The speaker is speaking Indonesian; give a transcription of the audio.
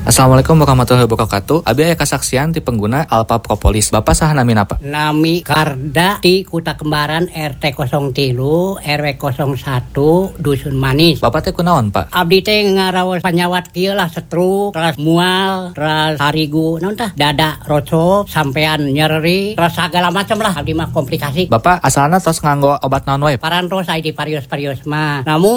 Assalamualaikum warahmatullahi wabarakatuh. Abi aya kasaksian ti pengguna Alpha Propolis. Bapak saha nami napa? Nami Karda di Kuta Kembaran RT 03 RW 01 Dusun Manis. Bapak teh kunaon, Pak? Abdi teh ngaraos panyawat kieu lah stroke, terus mual, terus harigu, naon tah? Dada rocop, sampean nyeri, terus segala macam lah. Abdi mah komplikasi. Bapak asalna tos nganggo obat naon wae? Parantos aya di parios-parios mah. Namun